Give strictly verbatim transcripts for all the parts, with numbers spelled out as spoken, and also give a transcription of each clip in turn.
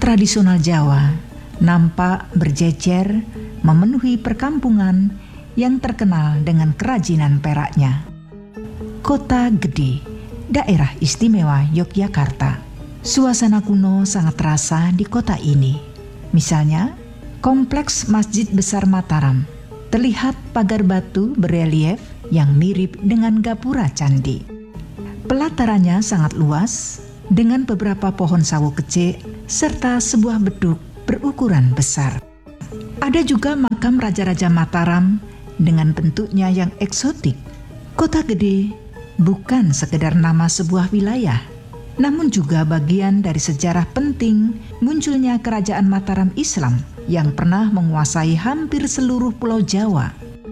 tradisional Jawa nampak berjejer memenuhi perkampungan yang terkenal dengan kerajinan peraknya. Kota Gede, daerah istimewa Yogyakarta. Suasana kuno sangat terasa di kota ini. Misalnya, Kompleks Masjid Besar Mataram. Terlihat pagar batu berelief yang mirip dengan gapura candi. Pelatarannya sangat luas dengan beberapa pohon sawo kecil serta sebuah beduk berukuran besar. Ada juga makam Raja-Raja Mataram dengan bentuknya yang eksotik. Kota Gede bukan sekedar nama sebuah wilayah, namun juga bagian dari sejarah penting munculnya Kerajaan Mataram Islam yang pernah menguasai hampir seluruh Pulau Jawa.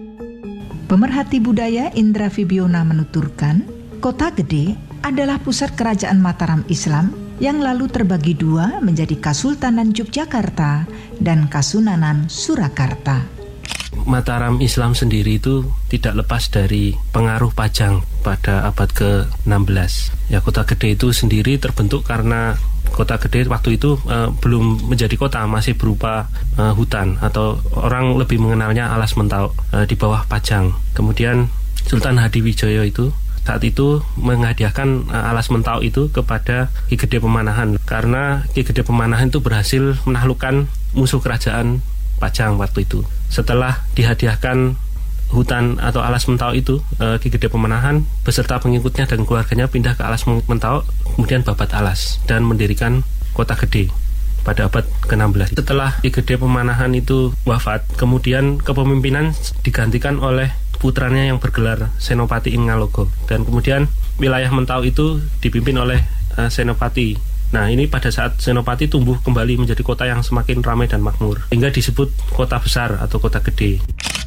Pemerhati budaya Indra Fibiona menuturkan, Kota Gede adalah pusat Kerajaan Mataram Islam yang lalu terbagi dua menjadi Kasultanan Yogyakarta dan Kasunanan Surakarta. Mataram Islam sendiri itu tidak lepas dari pengaruh Pajang pada abad ke enam belas. Ya, Kota Gede itu sendiri terbentuk karena Kota Gede waktu itu uh, belum menjadi kota, masih berupa uh, hutan atau orang lebih mengenalnya Alas Mentau uh, di bawah Pajang. Kemudian Sultan Hadiwijaya itu saat itu menghadiahkan uh, Alas Mentau itu kepada Ki Gede Pemanahan karena Ki Gede Pemanahan itu berhasil menaklukkan musuh kerajaan Pajang waktu itu. Setelah dihadiahkan hutan atau Alas Mentau itu, uh, Ki Gede Pemanahan beserta pengikutnya dan keluarganya pindah ke Alas Mentau, kemudian babat alas dan mendirikan Kota Gede pada abad ke enam belas. Setelah Ki Gede Pemanahan itu wafat, kemudian kepemimpinan digantikan oleh putranya yang bergelar Senopati Ing Ngalogo, dan kemudian wilayah Mentau itu dipimpin oleh uh, Senopati. Nah, ini pada saat Senopati tumbuh kembali menjadi kota yang semakin ramai dan makmur, hingga disebut kota besar atau kota gede.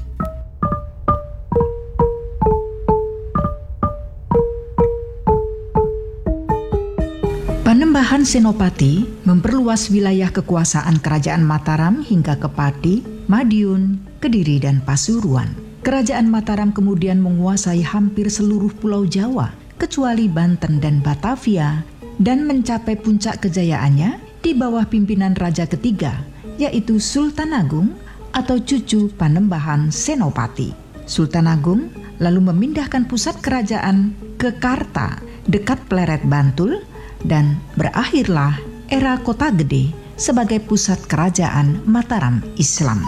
Panembahan Senopati memperluas wilayah kekuasaan Kerajaan Mataram hingga ke Pati, Madiun, Kediri, dan Pasuruan. Kerajaan Mataram kemudian menguasai hampir seluruh Pulau Jawa, kecuali Banten dan Batavia, dan mencapai puncak kejayaannya di bawah pimpinan Raja ketiga, yaitu Sultan Agung atau cucu Panembahan Senopati. Sultan Agung lalu memindahkan pusat kerajaan ke Karta, dekat Pleret Bantul, dan berakhirlah era Kota Gede sebagai pusat kerajaan Mataram Islam.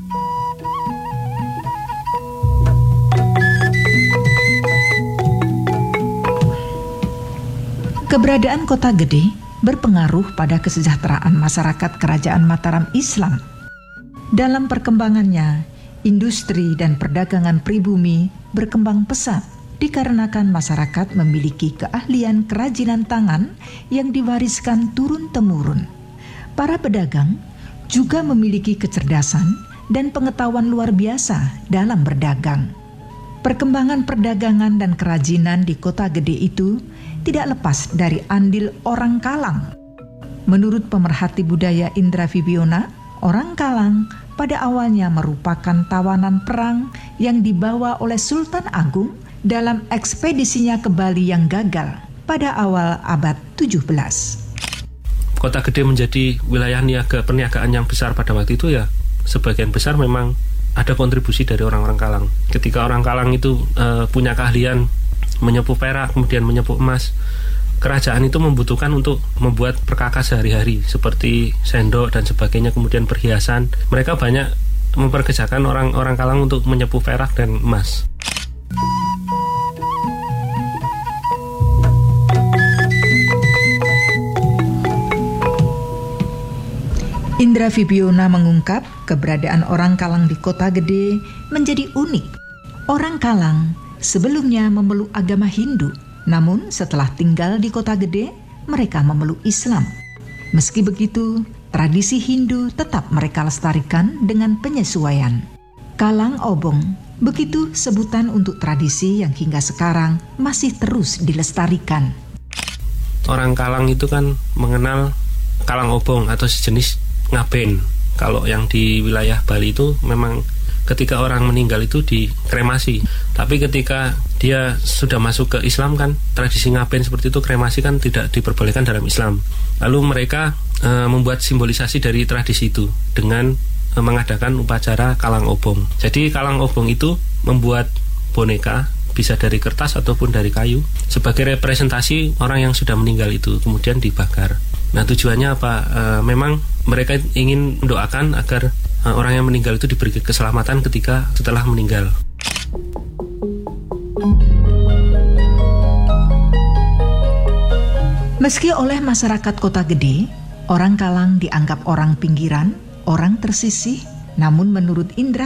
Keberadaan Kota Gede berpengaruh pada kesejahteraan masyarakat Kerajaan Mataram Islam. Dalam perkembangannya, industri dan perdagangan pribumi berkembang pesat dikarenakan masyarakat memiliki keahlian kerajinan tangan yang diwariskan turun-temurun. Para pedagang juga memiliki kecerdasan dan pengetahuan luar biasa dalam berdagang. Perkembangan perdagangan dan kerajinan di Kota Gede itu tidak lepas dari andil orang Kalang. Menurut pemerhati budaya Indra Fibiona, orang Kalang pada awalnya merupakan tawanan perang yang dibawa oleh Sultan Agung dalam ekspedisinya ke Bali yang gagal pada awal abad tujuh belas. Kota Gede menjadi wilayah niaga perniagaan yang besar pada waktu itu, ya sebagian besar memang ada kontribusi dari orang-orang Kalang. Ketika orang Kalang itu uh, punya keahlian menyepuh perak, kemudian menyepuh emas, kerajaan itu membutuhkan untuk membuat perkakas sehari-hari seperti sendok dan sebagainya, kemudian perhiasan. Mereka banyak memperkerjakan orang-orang Kalang untuk menyepuh perak dan emas. Indra Fibiona mengungkap keberadaan orang Kalang di Kota Gede menjadi unik. Orang Kalang sebelumnya memeluk agama Hindu, namun setelah tinggal di Kota Gede, mereka memeluk Islam. Meski begitu, tradisi Hindu tetap mereka lestarikan dengan penyesuaian. Kalang Obong, begitu sebutan untuk tradisi yang hingga sekarang masih terus dilestarikan. Orang Kalang itu kan mengenal Kalang Obong atau sejenis ngaben. Kalau yang di wilayah Bali itu memang ketika orang meninggal itu dikremasi. Tapi ketika dia sudah masuk ke Islam kan, tradisi ngaben seperti itu, kremasi kan tidak diperbolehkan dalam Islam. Lalu mereka e, membuat simbolisasi dari tradisi itu dengan e, mengadakan upacara kalang obong. Jadi kalang obong itu membuat boneka, bisa dari kertas ataupun dari kayu, sebagai representasi orang yang sudah meninggal itu, kemudian dibakar. Nah, tujuannya apa? E, memang mereka ingin mendoakan agar e, orang yang meninggal itu diberi keselamatan ketika setelah meninggal. Meski oleh masyarakat Kota Gede, orang Kalang dianggap orang pinggiran, orang tersisih, namun menurut Indra